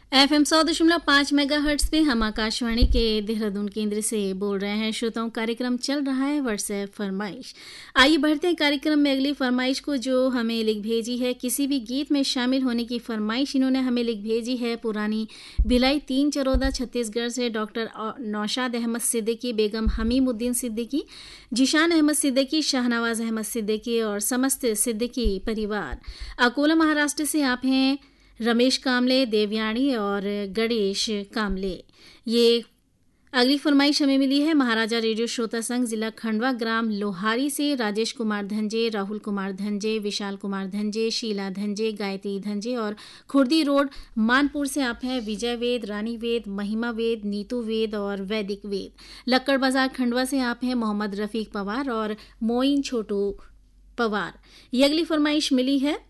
FM 100.5 megahertz पे हम आकाशवाणी के देहरादून केंद्र से बोल रहे हैं। श्रोताओं, कार्यक्रम चल रहा है व्हाट्सएप फरमाइश। आइए बढ़ते हैं कार्यक्रम में अगली फरमाइश को, जो हमें लिख भेजी है। किसी भी गीत में शामिल होने की फरमाइश इन्होंने हमें लिख भेजी है पुरानी भिलाई 3 चरौदा छत्तीसगढ़ से डॉक्टर नौशाद अहमद सिद्दीकी, बेगम हमीमुद्दीन सिद्दीकी, जिशान अहमद सिद्दीकी, शाहनवाज अहमद सिद्दीकी और समस्त सिद्दीकी परिवार। अकोला महाराष्ट्र से आप हैं रमेश कामले, देवयानी और गणेश कामले। ये अगली फरमाइश हमें मिली है महाराजा रेडियो श्रोता संघ जिला खंडवा ग्राम लोहारी से राजेश कुमार धंजे, राहुल कुमार धंजे, विशाल कुमार धंजे, शीला धंजे, गायत्री धंजे और खुर्दी रोड मानपुर से आप हैं विजय वेद, रानी वेद, महिमा वेद, नीतू वेद और वैदिक वेद। लक्कड़ बाजार खंडवा से आप हैं मोहम्मद रफीक पवार और मोइन छोटू पवार। ये अगली फरमाइश मिली है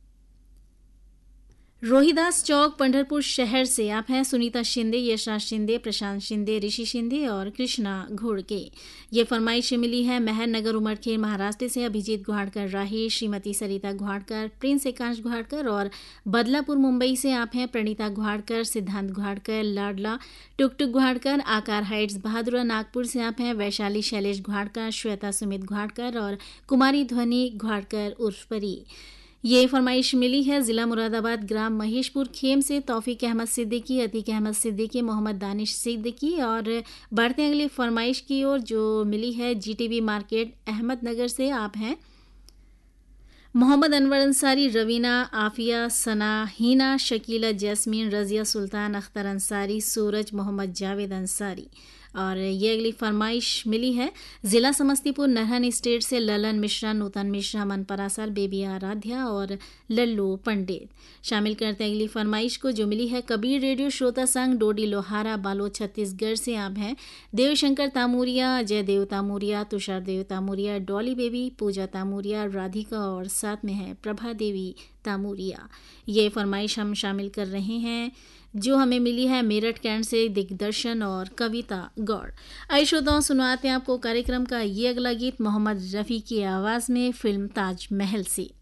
रोहिदास चौक पंढरपुर शहर से आप हैं सुनीता शिंदे, यशराज शिंदे, प्रशांत शिंदे, ऋषि शिंदे और कृष्णा घोड़के। ये फरमाइश मिली है महर नगर उमरखेड़ महाराष्ट्र से अभिजीत गुहाड़कर राही, श्रीमती सरिता गुहाड़कर, प्रिंस एकांश गुहाड़कर और बदलापुर मुंबई से आप हैं प्रणीता गुहाड़कर, सिद्धांत गुहाड़कर, लाडला टुकटुक गुहाड़कर। आकार हाइट्स बहादुरा नागपुर से आप हैं वैशाली शैलेश गुहाड़कर, श्वेता सुमित गुहाड़कर और कुमारी ध्वनि गुहाड़कर उर्फ परी। ये फरमाइश मिली है जिला मुरादाबाद ग्राम महेशपुर खेम से तौफीक अहमद सिद्दीकी, अतीक अहमद सिद्दीकी, मोहम्मद दानिश सिद्दीकी। और बढ़ते हैं अगली फरमाइश की ओर, जो मिली है जीटीबी मार्केट अहमदनगर से आप हैं मोहम्मद अनवर अंसारी, रवीना, आफिया, सना, हीना, शकीला, जैस्मीन, रजिया सुल्तान, अख्तर अंसारी, सूरज, मोहम्मद जावेद अंसारी। और ये अगली फरमाइश मिली है जिला समस्तीपुर नरहन स्टेट से ललन मिश्रा, नूतन मिश्रा, मन परासर, बेबी आराध्या और लल्लू पंडित। शामिल करते हैं अगली फरमाइश को, जो मिली है कबीर रेडियो श्रोता संघ डोडी लोहारा बालोद छत्तीसगढ़ से आप हैं देवशंकर तामूरिया, अजय देव तामूरिया, तुषार देव तामूरिया, डॉली बेबी, पूजा तामूरिया, राधिका और साथ में है प्रभा देवी तामूरिया। ये फरमाइश हम शामिल कर रहे हैं जो हमें मिली है मेरठ कैंट से दिग्दर्शन और कविता गौड़। आइए श्रोताओं, सुनवाते हैं आपको कार्यक्रम का ये अगला गीत मोहम्मद रफ़ी की आवाज़ में फिल्म ताजमहल से।